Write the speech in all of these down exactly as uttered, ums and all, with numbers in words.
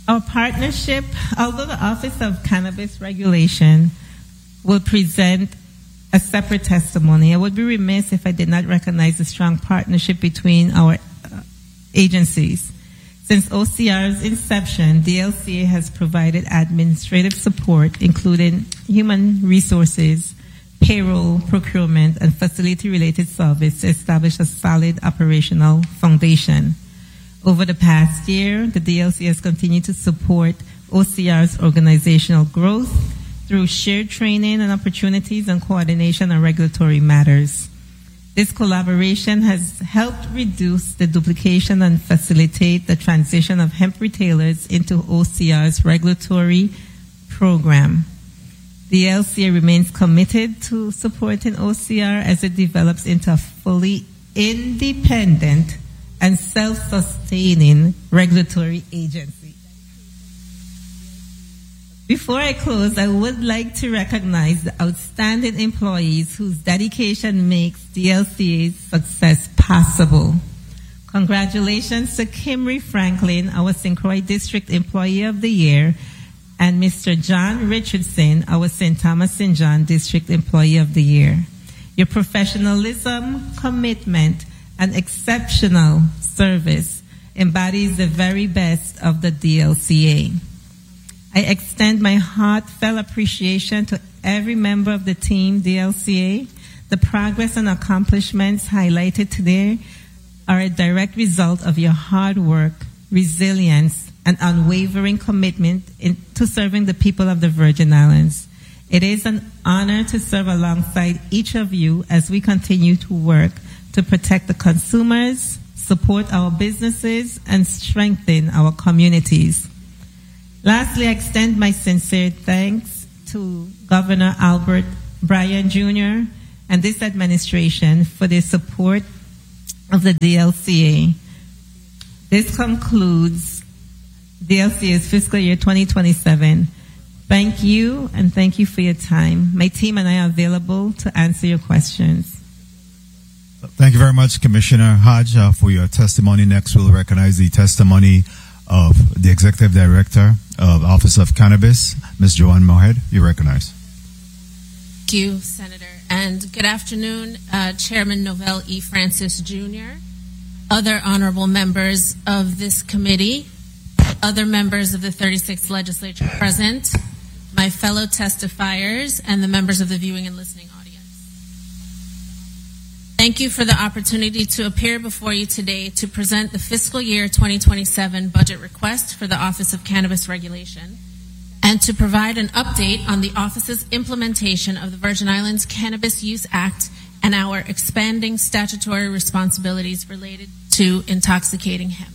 Our partnership, although the Office of Cannabis Regulation will present a separate testimony, I would be remiss if I did not recognize the strong partnership between our uh, agencies. Since O C R's inception, D L C A has provided administrative support, including human resources, payroll, procurement, and facility-related service to establish a solid operational foundation. Over the past year, the D L C A has continued to support O C R's organizational growth through shared training and opportunities and coordination on regulatory matters. This collaboration has helped reduce the duplication and facilitate the transition of hemp retailers into O C R's regulatory program. The D L C A remains committed to supporting O C R as it develops into a fully independent and self-sustaining regulatory agency. Before I close, I would like to recognize the outstanding employees whose dedication makes D L C A's success possible. Congratulations to Kimry Franklin, our Saint Croix District Employee of the Year, and Mister John Richardson, our Saint Thomas Saint John District Employee of the Year. Your professionalism, commitment, and exceptional service embodies the very best of the D L C A. I extend my heartfelt appreciation to every member of the team D L C A. The progress and accomplishments highlighted today are a direct result of your hard work, resilience, and unwavering commitment in, to serving the people of the Virgin Islands. It is an honor to serve alongside each of you as we continue to work to protect the consumers, support our businesses, and strengthen our communities. Lastly, I extend my sincere thanks to Governor Albert Bryan Junior and this administration for their support of the D L C A. This concludes D L C A's fiscal year twenty twenty-seven. Thank you, and thank you for your time. My team and I are available to answer your questions. Thank you very much, Commissioner Hodge, uh, for your testimony. Next, we'll recognize the testimony of the Executive Director of Office of Cannabis, Miz Joanne Mohed. You're recognized. Thank you, Senator. And good afternoon, uh, Chairman Novell E. Francis Junior, other honorable members of this committee, other members of the thirty-sixth Legislature present, my fellow testifiers, and the members of the viewing and listening audience. Thank you for the opportunity to appear before you today to present the fiscal year twenty twenty-seven budget request for the Office of Cannabis Regulation and to provide an update on the Office's implementation of the Virgin Islands Cannabis Use Act and our expanding statutory responsibilities related to intoxicating hemp.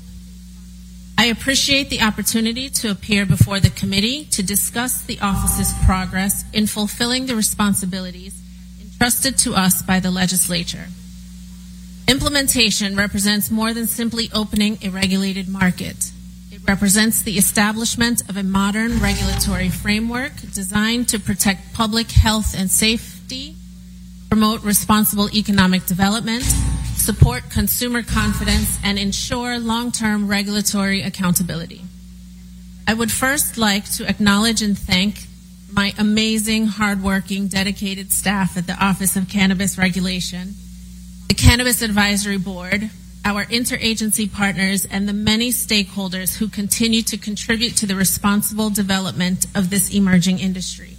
I appreciate the opportunity to appear before the committee to discuss the Office's progress in fulfilling the responsibilities entrusted to us by the legislature. Implementation represents more than simply opening a regulated market. It represents the establishment of a modern regulatory framework designed to protect public health and safety, promote responsible economic development, support consumer confidence, and ensure long-term regulatory accountability. I would first like to acknowledge and thank my amazing, hardworking, dedicated staff at the Office of Cannabis Regulation, the Cannabis Advisory Board, our interagency partners, and the many stakeholders who continue to contribute to the responsible development of this emerging industry.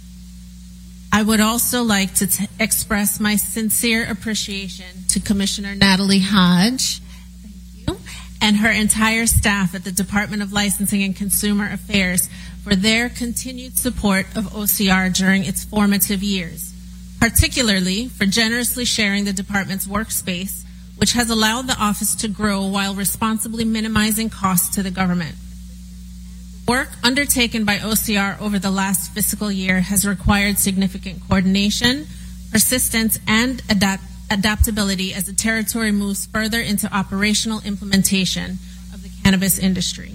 I would also like to t- express my sincere appreciation to Commissioner Natalie Hodge thank you, and her entire staff at the Department of Licensing and Consumer Affairs for their continued support of O C R during its formative years, particularly for generously sharing the department's workspace, which has allowed the office to grow while responsibly minimizing costs to the government. Work undertaken by O C R over the last fiscal year has required significant coordination, persistence, and adapt- adaptability as the territory moves further into operational implementation of the cannabis industry.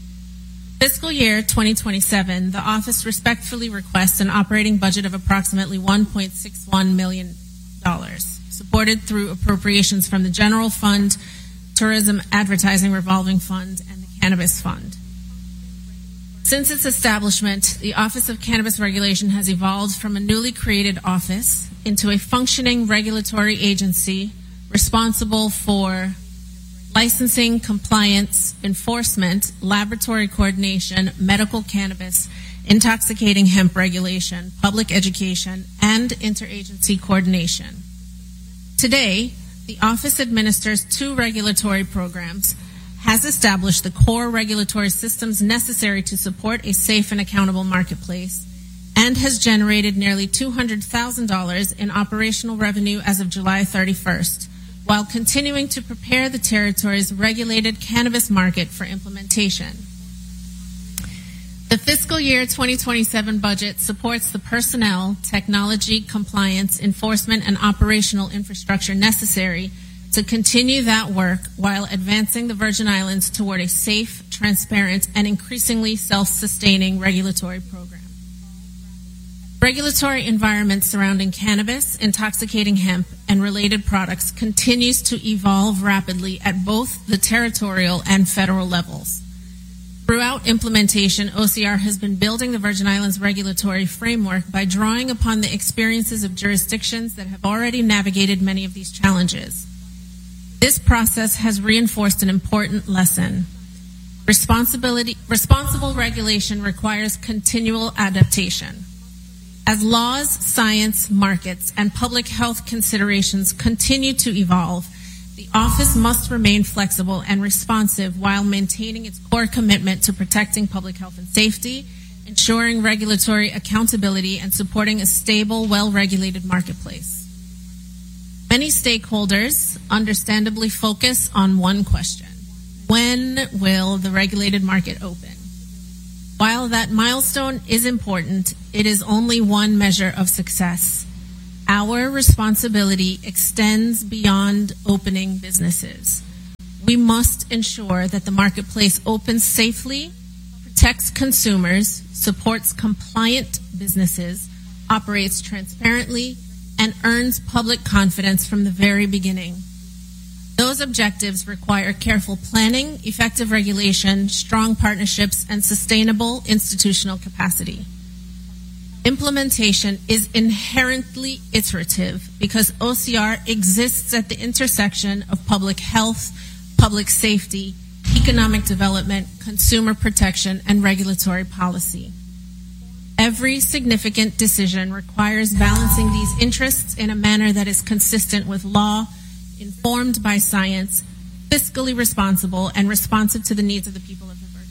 Fiscal year twenty twenty-seven, the office respectfully requests an operating budget of approximately one point six one million dollars, supported through appropriations from the General Fund, Tourism Advertising Revolving Fund, and the Cannabis Fund. Since its establishment, the Office of Cannabis Regulation has evolved from a newly created office into a functioning regulatory agency responsible for licensing, compliance, enforcement, laboratory coordination, medical cannabis, intoxicating hemp regulation, public education, and interagency coordination. Today, the office administers two regulatory programs, has established the core regulatory systems necessary to support a safe and accountable marketplace, and has generated nearly two hundred thousand dollars in operational revenue as of July thirty-first, while continuing to prepare the territory's regulated cannabis market for implementation. The fiscal year twenty twenty-seven budget supports the personnel, technology, compliance, enforcement, and operational infrastructure necessary to continue that work while advancing the Virgin Islands toward a safe, transparent, and increasingly self-sustaining regulatory program. Regulatory environment surrounding cannabis, intoxicating hemp, and related products continues to evolve rapidly at both the territorial and federal levels. Throughout implementation, O C R has been building the Virgin Islands regulatory framework by drawing upon the experiences of jurisdictions that have already navigated many of these challenges. This process has reinforced an important lesson. Responsibility, responsible regulation requires continual adaptation. As laws, science, markets, and public health considerations continue to evolve, the office must remain flexible and responsive while maintaining its core commitment to protecting public health and safety, ensuring regulatory accountability, and supporting a stable, well-regulated marketplace. Many stakeholders understandably focus on one question: when will the regulated market open? While that milestone is important, it is only one measure of success. Our responsibility extends beyond opening businesses. We must ensure that the marketplace opens safely, protects consumers, supports compliant businesses, operates transparently, and earns public confidence from the very beginning. Those objectives require careful planning, effective regulation, strong partnerships, and sustainable institutional capacity. Implementation is inherently iterative because O C R exists at the intersection of public health, public safety, economic development, consumer protection, and regulatory policy. Every significant decision requires balancing these interests in a manner that is consistent with law, informed by science, fiscally responsible, and responsive to the needs of the people of the Virgin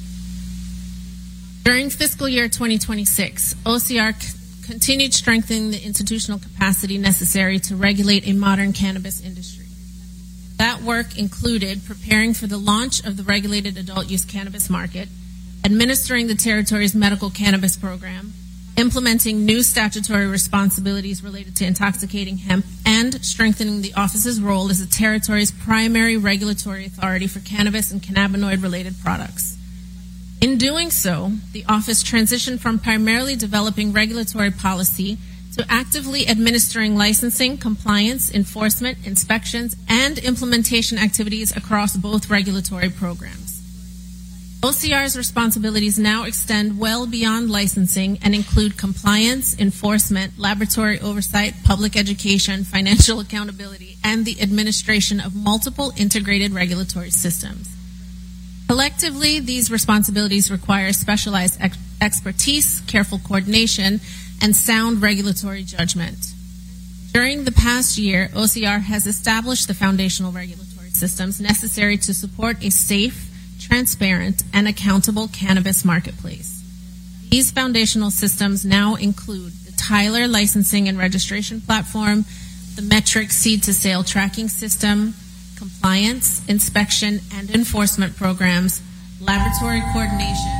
Islands. During fiscal year twenty twenty-six, O C R c- continued strengthening the institutional capacity necessary to regulate a modern cannabis industry. That work included preparing for the launch of the regulated adult use cannabis market, administering the territory's medical cannabis program, implementing new statutory responsibilities related to intoxicating hemp, and strengthening the office's role as the territory's primary regulatory authority for cannabis and cannabinoid-related products. In doing so, the office transitioned from primarily developing regulatory policy to actively administering licensing, compliance, enforcement, inspections, and implementation activities across both regulatory programs. O C R's responsibilities now extend well beyond licensing and include compliance, enforcement, laboratory oversight, public education, financial accountability, and the administration of multiple integrated regulatory systems. Collectively, these responsibilities require specialized ex- expertise, careful coordination, and sound regulatory judgment. During the past year, O C R has established the foundational regulatory systems necessary to support a safe, transparent, and accountable cannabis marketplace. These foundational systems now include the Tyler licensing and registration platform, the Metric seed-to-sale tracking system, compliance, inspection, and enforcement programs, laboratory coordination,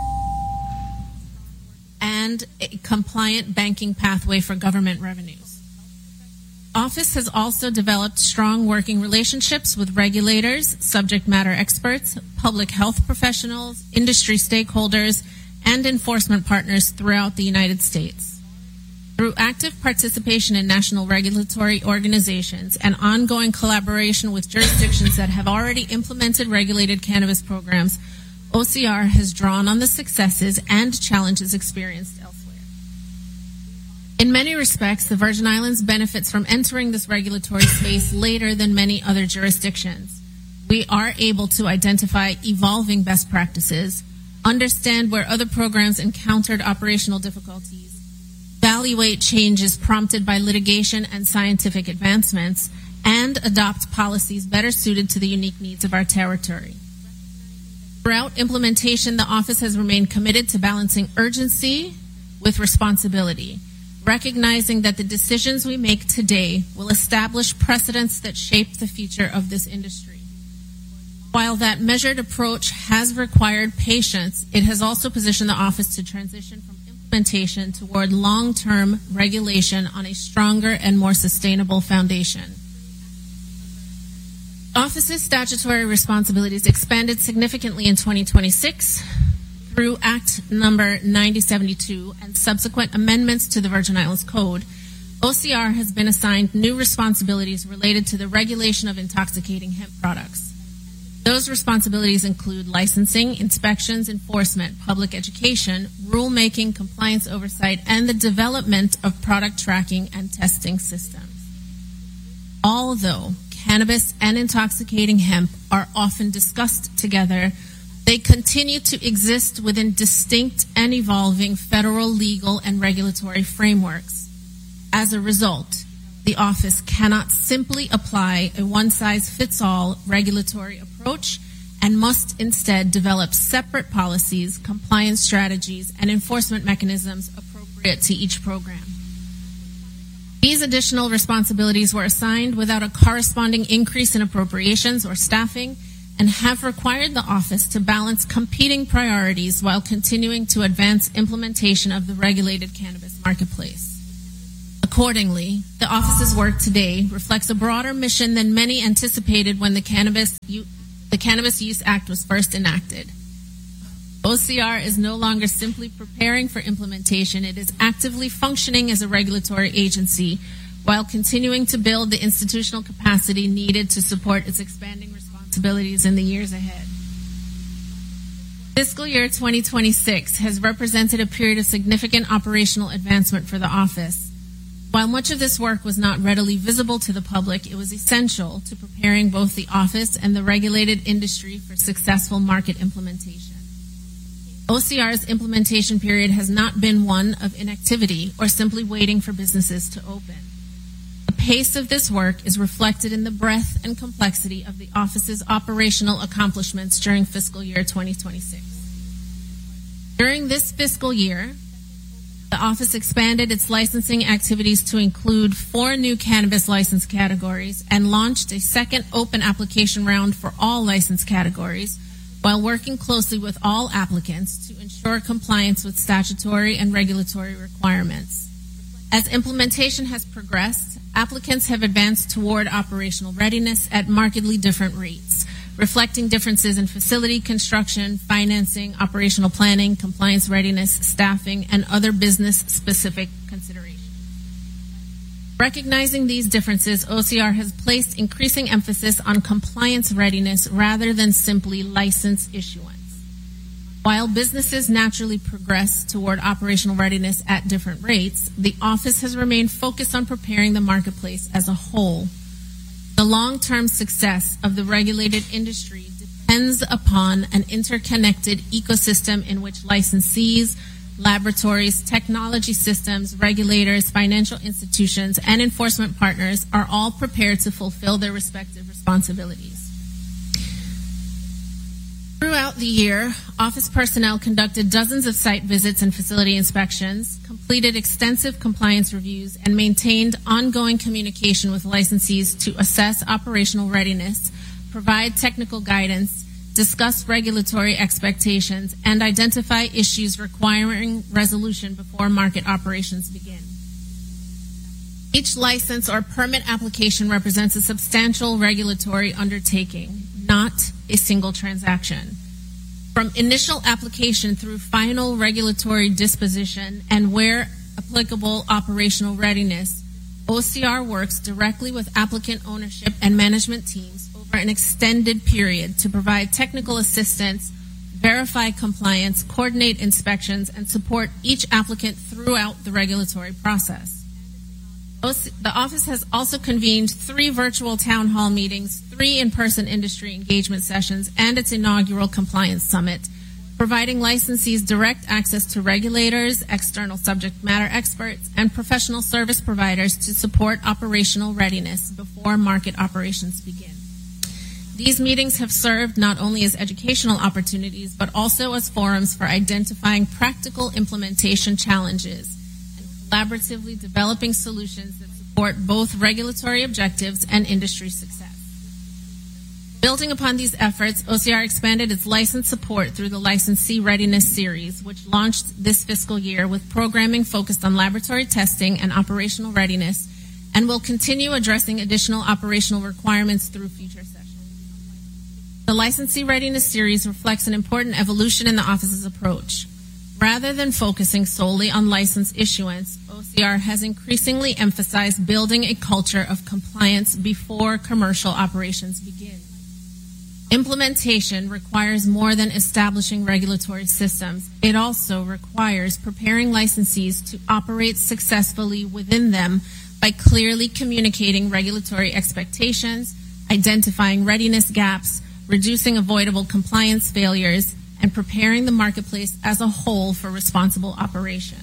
and a compliant banking pathway for government revenues. Office has also developed strong working relationships with regulators, subject matter experts, public health professionals, industry stakeholders, and enforcement partners throughout the United States. Through active participation in national regulatory organizations and ongoing collaboration with jurisdictions that have already implemented regulated cannabis programs, O C R has drawn on the successes and challenges experienced elsewhere. In many respects, the Virgin Islands benefits from entering this regulatory space later than many other jurisdictions. We are able to identify evolving best practices, understand where other programs encountered operational difficulties, evaluate changes prompted by litigation and scientific advancements, and adopt policies better suited to the unique needs of our territory. Throughout implementation, the office has remained committed to balancing urgency with responsibility, recognizing that the decisions we make today will establish precedents that shape the future of this industry. While that measured approach has required patience, it has also positioned the office to transition from implementation toward long-term regulation on a stronger and more sustainable foundation. The office's statutory responsibilities expanded significantly in twenty twenty-six through Act Number ninety seventy-two and subsequent amendments to the Virgin Islands Code. O C R has been assigned new responsibilities related to the regulation of intoxicating hemp products. Those responsibilities include licensing, inspections, enforcement, public education, rulemaking, compliance oversight, and the development of product tracking and testing systems. Although cannabis and intoxicating hemp are often discussed together, they continue to exist within distinct and evolving federal legal and regulatory frameworks. As a result, the office cannot simply apply a one-size-fits-all regulatory approach and must instead develop separate policies, compliance strategies, and enforcement mechanisms appropriate to each program. These additional responsibilities were assigned without a corresponding increase in appropriations or staffing and have required the office to balance competing priorities while continuing to advance implementation of the regulated cannabis marketplace. Accordingly, the office's work today reflects a broader mission than many anticipated when the Cannabis, U- the Cannabis Use Act was first enacted. O C R is no longer simply preparing for implementation, it is actively functioning as a regulatory agency while continuing to build the institutional capacity needed to support its expanding responsibilities in the years ahead. Fiscal year twenty twenty-six has represented a period of significant operational advancement for the office. While much of this work was not readily visible to the public, it was essential to preparing both the office and the regulated industry for successful market implementation. O C R's implementation period has not been one of inactivity or simply waiting for businesses to open. The pace of this work is reflected in the breadth and complexity of the office's operational accomplishments during fiscal year twenty twenty-six. During this fiscal year, the office expanded its licensing activities to include four new cannabis license categories and launched a second open application round for all license categories while working closely with all applicants to ensure compliance with statutory and regulatory requirements. As implementation has progressed, applicants have advanced toward operational readiness at markedly different rates, reflecting differences in facility construction, financing, operational planning, compliance readiness, staffing, and other business-specific considerations. Recognizing these differences, O C R has placed increasing emphasis on compliance readiness rather than simply license issuance. While businesses naturally progress toward operational readiness at different rates, the office has remained focused on preparing the marketplace as a whole. The long-term success of the regulated industry depends upon an interconnected ecosystem in which licensees, laboratories, technology systems, regulators, financial institutions, and enforcement partners are all prepared to fulfill their respective responsibilities. Throughout the year, office personnel conducted dozens of site visits and facility inspections, completed extensive compliance reviews, and maintained ongoing communication with licensees to assess operational readiness, provide technical guidance, discuss regulatory expectations, and identify issues requiring resolution before market operations begin. Each license or permit application represents a substantial regulatory undertaking, not a single transaction. From initial application through final regulatory disposition and, where applicable, operational readiness, O C R works directly with applicant ownership and management teams over an extended period to provide technical assistance, verify compliance, coordinate inspections, and support each applicant throughout the regulatory process. The office has also convened three virtual town hall meetings, three in-person industry engagement sessions, and its inaugural compliance summit, providing licensees direct access to regulators, external subject matter experts, and professional service providers to support operational readiness before market operations begin. These meetings have served not only as educational opportunities, but also as forums for identifying practical implementation challenges collaboratively developing solutions that support both regulatory objectives and industry success. Building upon these efforts, O C R expanded its license support through the Licensee Readiness Series, which launched this fiscal year with programming focused on laboratory testing and operational readiness, and will continue addressing additional operational requirements through future sessions. The Licensee Readiness Series reflects an important evolution in the office's approach. Rather than focusing solely on license issuance, O C R has increasingly emphasized building a culture of compliance before commercial operations begin. Implementation requires more than establishing regulatory systems. It also requires preparing licensees to operate successfully within them by clearly communicating regulatory expectations, identifying readiness gaps, reducing avoidable compliance failures, and preparing the marketplace as a whole for responsible operations.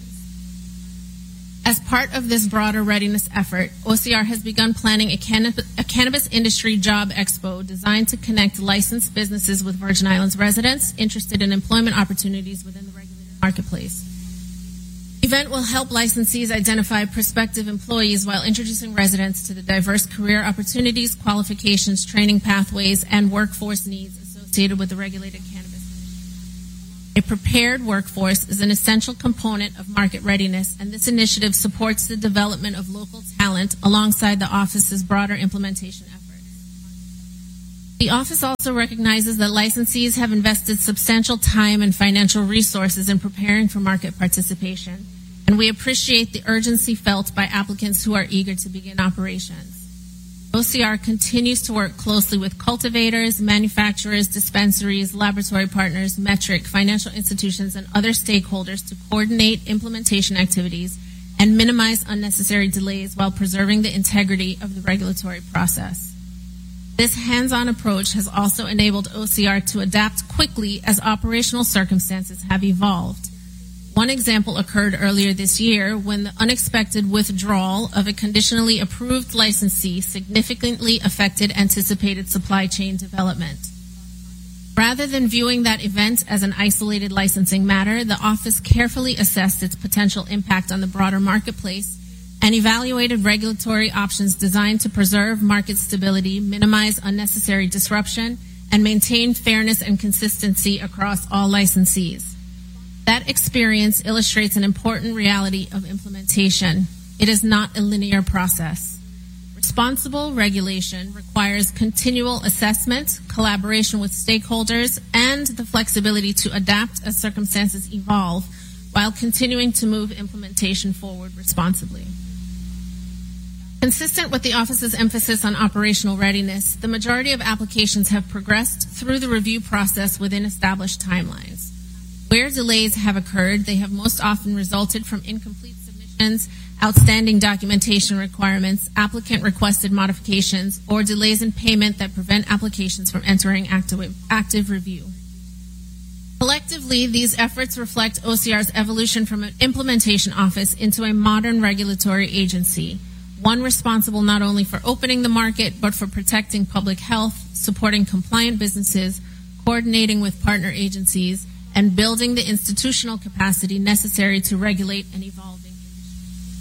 As part of this broader readiness effort, O C R has begun planning a, canna- a cannabis industry job expo designed to connect licensed businesses with Virgin Islands residents interested in employment opportunities within the regulated marketplace. The event will help licensees identify prospective employees while introducing residents to the diverse career opportunities, qualifications, training pathways, and workforce needs associated with the regulated cannabis. A prepared workforce is an essential component of market readiness, and this initiative supports the development of local talent alongside the office's broader implementation efforts. The office also recognizes that licensees have invested substantial time and financial resources in preparing for market participation, and we appreciate the urgency felt by applicants who are eager to begin operations. O C R continues to work closely with cultivators, manufacturers, dispensaries, laboratory partners, metric, financial institutions, and other stakeholders to coordinate implementation activities and minimize unnecessary delays while preserving the integrity of the regulatory process. This hands-on approach has also enabled O C R to adapt quickly as operational circumstances have evolved. One example occurred earlier this year when the unexpected withdrawal of a conditionally approved licensee significantly affected anticipated supply chain development. Rather than viewing that event as an isolated licensing matter, the office carefully assessed its potential impact on the broader marketplace and evaluated regulatory options designed to preserve market stability, minimize unnecessary disruption, and maintain fairness and consistency across all licensees. That experience illustrates an important reality of implementation. It is not a linear process. Responsible regulation requires continual assessment, collaboration with stakeholders, and the flexibility to adapt as circumstances evolve while continuing to move implementation forward responsibly. Consistent with the office's emphasis on operational readiness, the majority of applications have progressed through the review process within established timelines. Where delays have occurred, they have most often resulted from incomplete submissions, outstanding documentation requirements, applicant-requested modifications, or delays in payment that prevent applications from entering active, active review. Collectively, these efforts reflect O C R's evolution from an implementation office into a modern regulatory agency, one responsible not only for opening the market, but for protecting public health, supporting compliant businesses, coordinating with partner agencies, and building the institutional capacity necessary to regulate an evolving industry.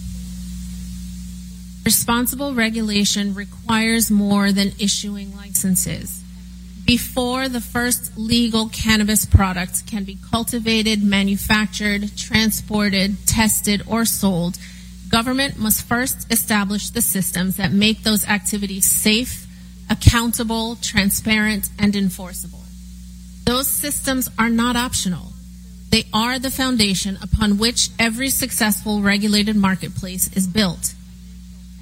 Responsible regulation requires more than issuing licenses. Before the first legal cannabis product can be cultivated, manufactured, transported, tested, or sold, government must first establish the systems that make those activities safe, accountable, transparent, and enforceable. Those systems are not optional. They are the foundation upon which every successful regulated marketplace is built.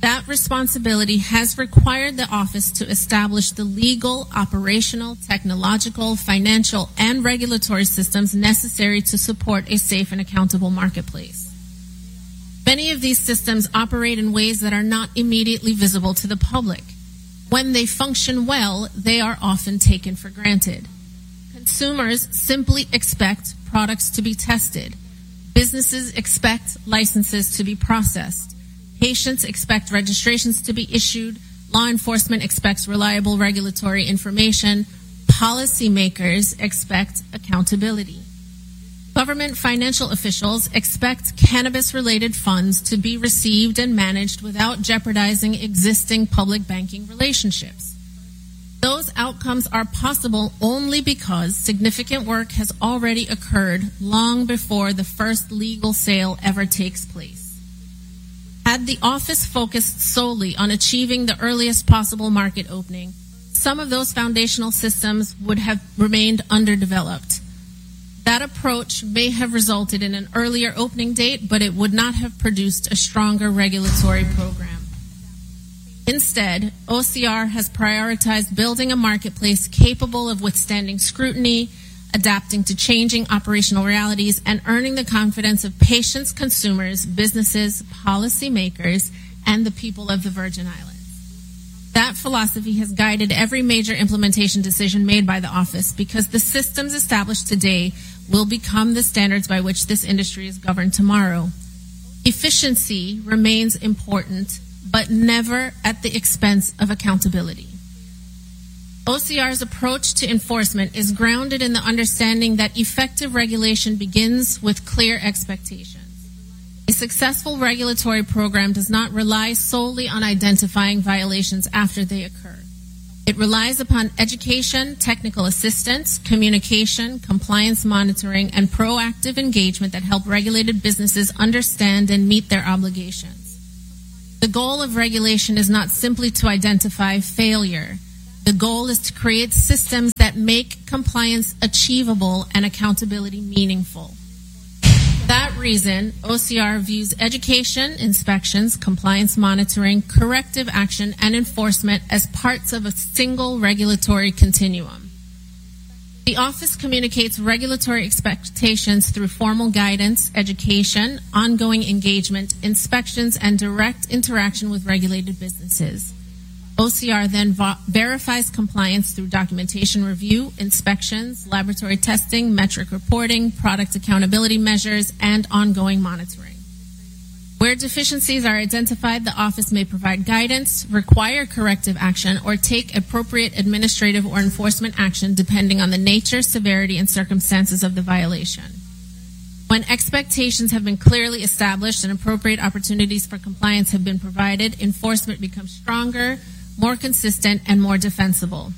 That responsibility has required the office to establish the legal, operational, technological, financial, and regulatory systems necessary to support a safe and accountable marketplace. Many of these systems operate in ways that are not immediately visible to the public. When they function well, they are often taken for granted. Consumers simply expect products to be tested. Businesses expect licenses to be processed. Patients expect registrations to be issued. Law enforcement expects reliable regulatory information. Policymakers expect accountability. Government financial officials expect cannabis-related funds to be received and managed without jeopardizing existing public banking relationships. Those outcomes are possible only because significant work has already occurred long before the first legal sale ever takes place. Had the office focused solely on achieving the earliest possible market opening, some of those foundational systems would have remained underdeveloped. That approach may have resulted in an earlier opening date, but it would not have produced a stronger regulatory program. Instead, O C R has prioritized building a marketplace capable of withstanding scrutiny, adapting to changing operational realities, and earning the confidence of patients, consumers, businesses, policymakers, and the people of the Virgin Islands. That philosophy has guided every major implementation decision made by the office because the systems established today will become the standards by which this industry is governed tomorrow. Efficiency remains important, but never at the expense of accountability. O C R's approach to enforcement is grounded in the understanding that effective regulation begins with clear expectations. A successful regulatory program does not rely solely on identifying violations after they occur. It relies upon education, technical assistance, communication, compliance monitoring, and proactive engagement that help regulated businesses understand and meet their obligations. The goal of regulation is not simply to identify failure. The goal is to create systems that make compliance achievable and accountability meaningful. For that reason, O C R views education, inspections, compliance monitoring, corrective action, and enforcement as parts of a single regulatory continuum. The office communicates regulatory expectations through formal guidance, education, ongoing engagement, inspections, and direct interaction with regulated businesses. O C R then vo- verifies compliance through documentation review, inspections, laboratory testing, metric reporting, product accountability measures, and ongoing monitoring. Where deficiencies are identified, the office may provide guidance, require corrective action, or take appropriate administrative or enforcement action depending on the nature, severity, and circumstances of the violation. When expectations have been clearly established and appropriate opportunities for compliance have been provided, enforcement becomes stronger, more consistent, and more defensible.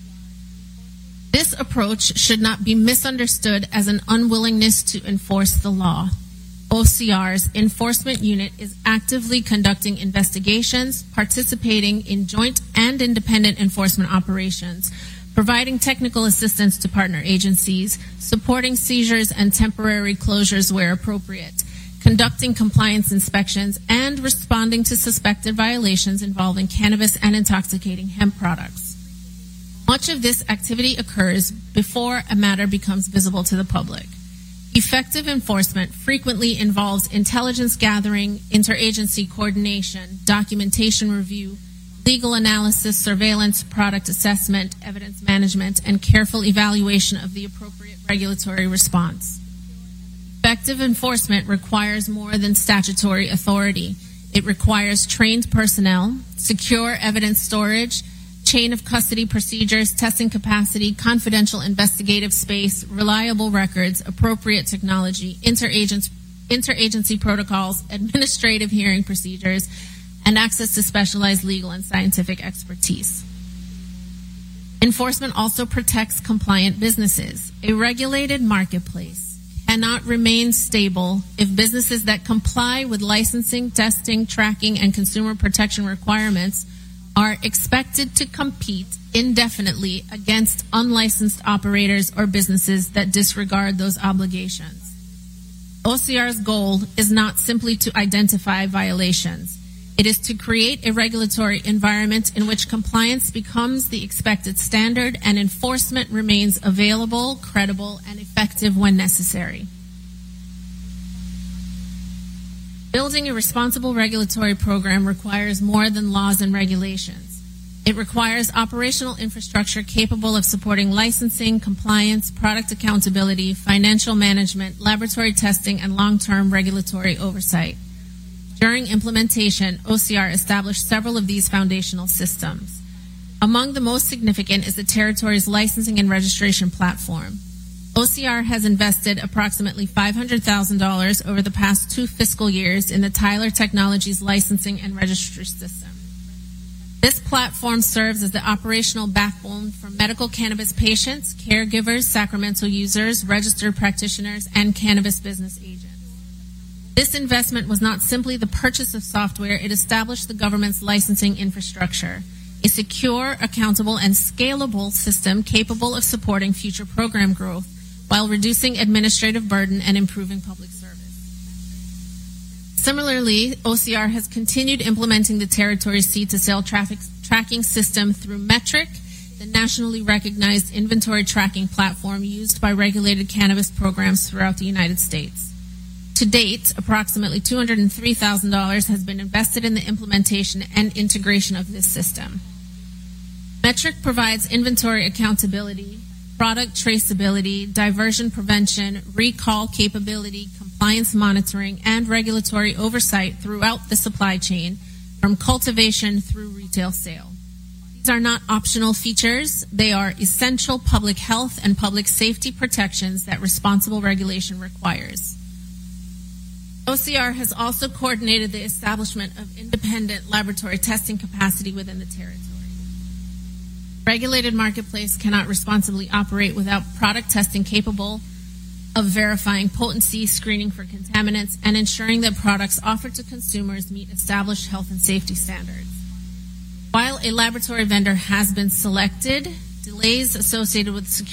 This approach should not be misunderstood as an unwillingness to enforce the law. O C R's enforcement unit is actively conducting investigations, participating in joint and independent enforcement operations, providing technical assistance to partner agencies, supporting seizures and temporary closures where appropriate, conducting compliance inspections, and responding to suspected violations involving cannabis and intoxicating hemp products. Much of this activity occurs before a matter becomes visible to the public. Effective enforcement frequently involves intelligence gathering, interagency coordination, documentation review, legal analysis, surveillance, product assessment, evidence management, and careful evaluation of the appropriate regulatory response. Effective enforcement requires more than statutory authority. It requires trained personnel, secure evidence storage, chain of custody procedures, testing capacity, confidential investigative space, reliable records, appropriate technology, interagency, interagency protocols, administrative hearing procedures, and access to specialized legal and scientific expertise. Enforcement also protects compliant businesses. A regulated marketplace cannot remain stable if businesses that comply with licensing, testing, tracking, and consumer protection requirements are expected to compete indefinitely against unlicensed operators or businesses that disregard those obligations. O C R's goal is not simply to identify violations. It is to create a regulatory environment in which compliance becomes the expected standard and enforcement remains available, credible, and effective when necessary. Building a responsible regulatory program requires more than laws and regulations. It requires operational infrastructure capable of supporting licensing, compliance, product accountability, financial management, laboratory testing, and long-term regulatory oversight. During implementation, O C R established several of these foundational systems. Among the most significant is the territory's licensing and registration platform. O C R has invested approximately five hundred thousand dollars over the past two fiscal years in the Tyler Technologies licensing and registry system. This platform serves as the operational backbone for medical cannabis patients, caregivers, sacramental users, registered practitioners, and cannabis business agents. This investment was not simply the purchase of software, it established the government's licensing infrastructure, a secure, accountable, and scalable system capable of supporting future program growth while reducing administrative burden and improving public service. Similarly, O C R has continued implementing the territory's seed-to-sale traffic tracking system through Metric, the nationally recognized inventory tracking platform used by regulated cannabis programs throughout the United States. To date, approximately two hundred three thousand dollars has been invested in the implementation and integration of this system. Metric provides inventory accountability, product traceability, diversion prevention, recall capability, compliance monitoring, and regulatory oversight throughout the supply chain, from cultivation through retail sale. These are not optional features. They are essential public health and public safety protections that responsible regulation requires. O C R has also coordinated the establishment of independent laboratory testing capacity within the territory. Regulated marketplace cannot responsibly operate without product testing capable of verifying potency, screening for contaminants, and ensuring that products offered to consumers meet established health and safety standards. While a laboratory vendor has been selected, delays associated with security